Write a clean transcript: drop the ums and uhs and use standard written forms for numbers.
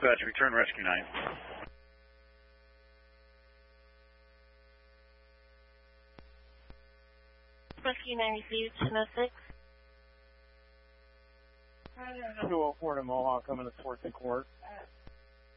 Dispatch, return Rescue 9. Rescue 93, 206. 204 to Mohawk, coming to Sports and Court.